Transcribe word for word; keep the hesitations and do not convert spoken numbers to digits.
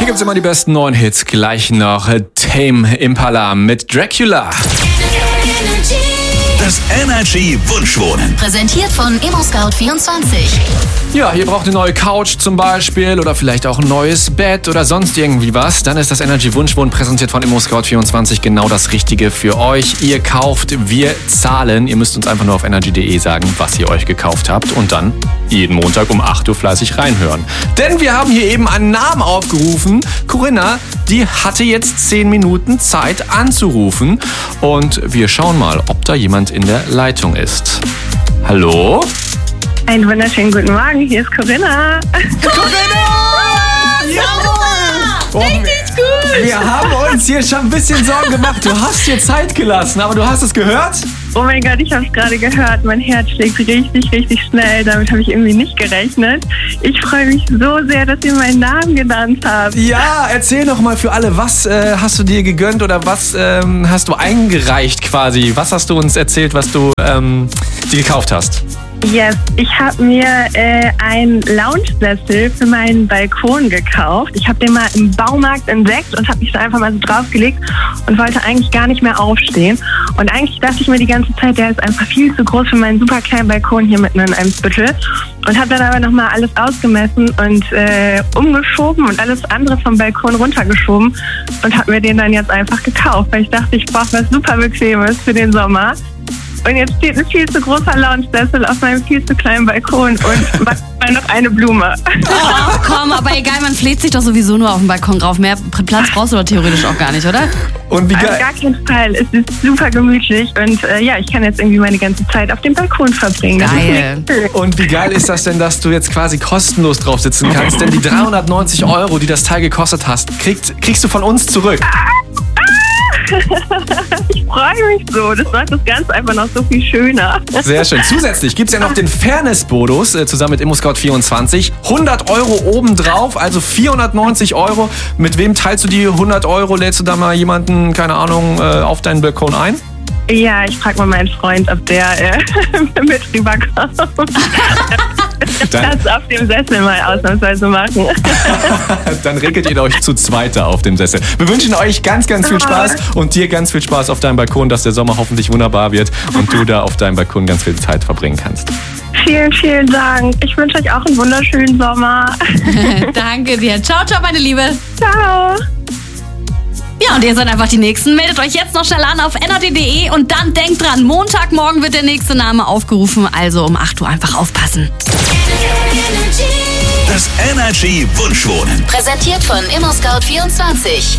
gibt's immer die besten neuen Hits. Gleich noch Tame Impala mit Dracula. Das Energy Wunschwohnen. Präsentiert von ImmoScout vierundzwanzig. Ja, ihr braucht eine neue Couch zum Beispiel oder vielleicht auch ein neues Bett oder sonst irgendwie was. Dann ist das Energy Wunschwohnen präsentiert von ImmoScout vierundzwanzig genau das Richtige für euch. Ihr kauft, wir zahlen. Ihr müsst uns einfach nur auf energy punkt de sagen, was ihr euch gekauft habt und dann jeden Montag um acht Uhr fleißig reinhören. Denn wir haben hier eben einen Namen aufgerufen. Corinna, die hatte jetzt zehn Minuten Zeit anzurufen und wir schauen mal, ob da jemand in der Leitung ist. Hallo? Einen wunderschönen guten Morgen, hier ist Corinna. Corinna! Jawohl! Oh, Richtig gut! Wir haben uns hier schon ein bisschen Sorgen gemacht. Du hast dir Zeit gelassen, aber du hast es gehört? Oh mein Gott, ich habe es gerade gehört. Mein Herz schlägt richtig, richtig schnell. Damit habe ich irgendwie nicht gerechnet. Ich freue mich so sehr, dass ihr meinen Namen genannt habt. Ja, erzähl doch mal für alle, was äh, hast du dir gegönnt oder was ähm, hast du eingereicht quasi? Was hast du uns erzählt, was du ähm, dir gekauft hast? Yes, ich habe mir äh, einen Lounge-Sessel für meinen Balkon gekauft. Ich habe den mal im Baumarkt entdeckt und habe mich da einfach mal so draufgelegt und wollte eigentlich gar nicht mehr aufstehen. Und eigentlich dachte ich mir die ganze Zeit, der ist einfach viel zu groß für meinen super kleinen Balkon hier mitten in Eimsbüttel. Und habe dann aber nochmal alles ausgemessen und äh, umgeschoben und alles andere vom Balkon runtergeschoben und habe mir den dann jetzt einfach gekauft, weil ich dachte, ich brauche was super Bequemes für den Sommer. Und jetzt steht ein viel zu großer Lounge-Sessel auf meinem viel zu kleinen Balkon und macht mal noch eine Blume. Oh, komm, aber egal, man fleht sich doch sowieso nur auf den Balkon rauf. Mehr Platz brauchst du doch theoretisch auch gar nicht, oder? Und wie Auf geil. gar keinen Fall. Es ist super gemütlich und äh, ja, ich kann jetzt irgendwie meine ganze Zeit auf dem Balkon verbringen. Das Geil. ist mega cool. Und wie geil ist das denn, dass du jetzt quasi kostenlos drauf sitzen kannst? Denn die dreihundertneunzig Euro, die das Teil gekostet hast, kriegst, kriegst du von uns zurück. Ich freue mich so. Das macht das Ganze einfach noch so viel schöner. Sehr schön. Zusätzlich gibt es ja noch den Fairness-Bonus äh, zusammen mit ImmoScout vierundzwanzig. hundert Euro obendrauf, also vierhundertneunzig Euro. Mit wem teilst du die hundert Euro? Lädst du da mal jemanden, keine Ahnung, äh, auf deinen Balkon ein? Ja, ich frage mal meinen Freund, ob der äh, mit rüberkommt. Das auf dem Sessel mal ausnahmsweise machen. Dann regelt ihr euch zu zweiter auf dem Sessel. Wir wünschen euch ganz, ganz viel Spaß und dir ganz viel Spaß auf deinem Balkon, dass der Sommer hoffentlich wunderbar wird und du da auf deinem Balkon ganz viel Zeit verbringen kannst. Vielen, vielen Dank. Ich wünsche euch auch einen wunderschönen Sommer. Danke dir. Ciao, ciao, meine Liebe. Ciao. Ja, und ihr seid einfach die Nächsten. Meldet euch jetzt noch schnell an auf energy punkt de und dann denkt dran, Montagmorgen wird der nächste Name aufgerufen, also um acht Uhr einfach aufpassen. Das Energy Wunschwohnen. Präsentiert von ImmoScout vierundzwanzig.